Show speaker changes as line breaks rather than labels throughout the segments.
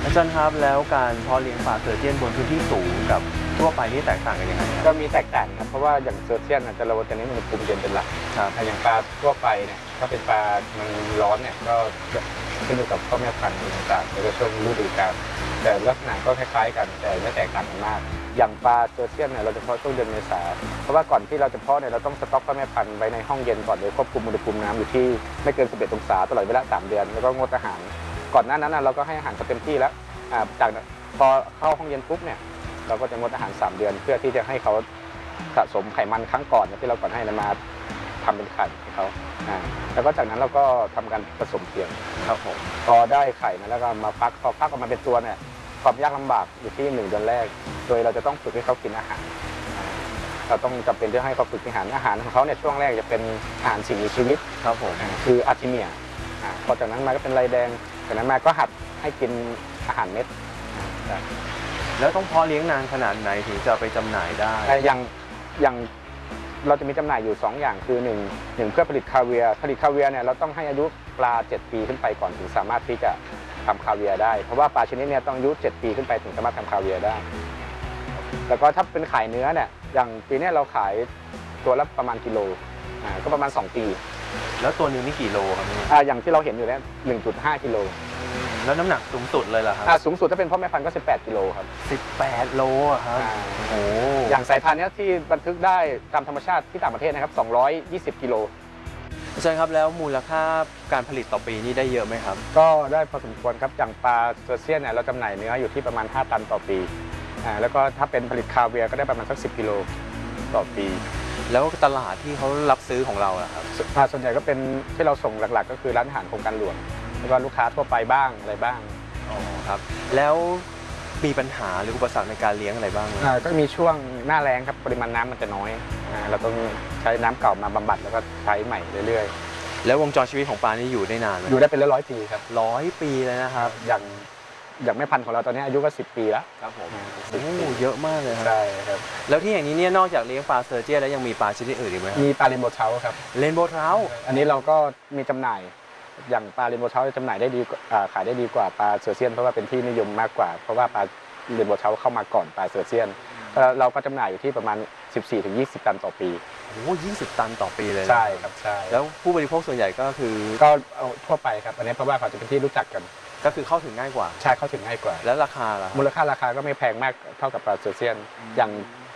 อาจารย์ครับแล้วการเพาะเลี้ยงปลาเซอร์เจียนบนพื้นที่สูงกับทั่วไปนี่แตกต่างกันยังไง
ก็มีแตกต่างครับเพราะว่าอย่างเซอร์เซียนเราจะเน้นอุณหภูมิเย็นเป็นหลัก
ครับ
อย่างปลาทั่วไปเนี่ยถ้าเป็นปลามันร้อนเนี่ยก็ขึ้นอยู่กับพ่อแม่พันธุ์ต่างๆในช่วงฤดูกาลแต่ลักษณะก็คล้ายๆกันแต่ไม่แตกต่างกันมากอย่างปลาเซอร์เซียนเนี่ยเราจะเพาะช่วงเดือนเมษาเพราะว่าก่อนที่เราจะเพาะเนี่ยเราต้องสต็อกพ่อแม่พันธุ์ไว้ในห้องเย็นก่อนโดยควบคุมอุณหภูมิน้ำอยู่ที่ไม่เกิน11องศาตลอดเวลา3 เดือนแล้วก็งดอาหารก่อนหน้านั้นเราก็ให้อาหารเขาเต็มที่แล้วจากพอเข้าห้องเย็นปุ๊บเนี่ยเราก็จะงดอาหาร3 เดือนเพื่อที่จะให้เขาสะสมไขมันครั้งก่อนที่เราก่อนให้มาทำเป็นไข่ให้เขาแล้วก็จากนั้นเราก็ทำการผสมเทียม
ครับผม
พอได้ไข่มาแล้วก็มาฟักพอฟักออกมาเป็นตัวเนี่ยความยากลำบากอยู่ที่1 เดือนแรกโดยเราจะต้องฝึกให้เขากินอาหารเราต้องจำเป็นที่ให้เขาฝึกอาหารของเขาเนี่ยช่วงแรกจะเป็นอาหารสิ่งมีชีวิต
ครับผม
คืออาร์ทิเมียพอจากนั้นมาก็เป็นไรแดงจากนั้นมาก็หัดให้กินอาหารเม็ด
แล้วต้องเพาะเลี้ยงนานขนาดไหนถึงจะไปจำหน่ายได้
อย่างเราจะมีจำหน่ายอยู่2 อย่างคือ1เพื่อผลิตคาเวียร์เนี่ยเราต้องให้อายุปลา7 ปีขึ้นไปก่อนถึงสามารถที่จะทำคาเวียร์ได้เพราะว่าปลาชนิดนี้ต้องอายุ7 ปีขึ้นไปถึงสามารถทำคาเวียร์ได้แล้วก็ถ้าเป็นขายเนื้อเนี่ยอย่างปีนี้เราขายตัวละประมาณกิโลก็ประมาณ2 ปี
แล้วตัวนึงนี่กี่โลครับเนี่ย
อย่างที่เราเห็นอยู่เนี่ย 1.5 กิโล
แล้วน้ำหนักสูงสุดเลยล่ะครับ
สูงสุดถ้าเป็นพ่อแม่พันธุ์ก็18 กิโลครับ
18 โลครับโอ้
อย่างสายพันธุ์นี้ที่บันทึกได้ตามธรรมชาติที่ต่างประเทศนะครับ220 กิโล
อาจารย์ครับแล้วมูลค่าการผลิตต่อปีนี่ได้เยอะไหมครับ
ก็ได้พอสมควรครับอย่างปลาเซอร์เซียนเนี่ยเราจำหน่ายเนื้ออยู่ที่ประมาณ5 ตันต่อปีแล้วก็ถ้าเป็นผลิตคาเวียร์ก็ได้ประมาณสัก10 กิโลต่อปี
แล้วตลาดที่เขารับซื้อของเราอะครับ
ส่วนใหญ่ก็เป็นที่เราส่งหลักๆก็คือร้านอาหารโครงการหลวงแล้วก็ลูกค้าทั่วไปบ้างอะไรบ้าง
อ๋อครับแล้วมีปัญหาหรืออุปสรรคในการเลี้ยงอะไรบ้าง
ก็มีช่วงหน้าแล้งครับปริมาณน้ำมันจะน้อยเราต้องใช้น้ำเก่ามาบำบัดแล้วก็ใช้ใหม่เรื่อย
ๆแล้ววงจรชีวิตของปลานี่อยู่ได้นานไหม
อยู่ได้เป็น100 ปีครับ
100 ปีเลยนะครับ
อย่างแม่พันธุ์ของเราตอนนี้อายุก็10 ปีแล้ว
ครับผมโอ้เยอะมากเลยครับ
ใช่ครับ
แล้วที่อย่างนี้เนี่ยนอกจากเลี้ยงปลาเซอร์เจียนแล้วยังมีปลาชนิดอื่นอีกไหม
มีปลาเรนโบว์เทราครับ
เรนโบว์เทรา
อันนี้เราก็มีจำหน่ายอย่างปลาเรนโบว์เทราจำหน่ายได้ดีขายได้ดีกว่าปลาเซอร์เซียนเพราะว่าเป็นที่นิยมมากกว่าเพราะว่าปลาเรนโบว์เทราเข้ามาก่อนปลาเซอร์เซียนเราก็จำหน่ายอยู่ที่ประมาณ14-20 ตันต่อปี
โอ้20 ตันต่อปีเลย
ใช่ครับใช่
แล้วผู้บริโภคส่วนใหญ่ก็คือ
ก็ทั่วไปครับอันนี้เพราะว่าเขาจะเป็นที่รู้จักกัน
ก็คือเข้าถึงง่ายกว่า
ใช่เข้าถึงง่ายกว่า
แล้วราคาล่ะ
มูลค่าราคาก็ไม่แพงมากเท่ากับปลาเซอร์เซียนอย่าง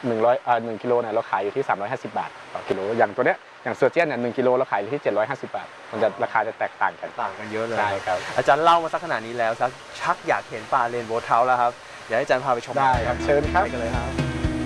1 กิโลเนี่ยเราขายอยู่ที่350 บาทต่อกิโลอย่างตัวเนี้ยอย่างเซอร์เจียนเนี่ย1 กิโลเราขายอยู่ที่750 บาทมันจะราคาจะแตกต่าง
กันเยอะเลย
ใช่ครับ
อาจารย์เล่ามาสักขนาดนี้แล้วชักอยากเห็นปลาเรนโบว์เทราแล้วครับอยากให้อาจารย์พาไปชม
ได้ครับเชิญครับ
ไปกันเลยครับ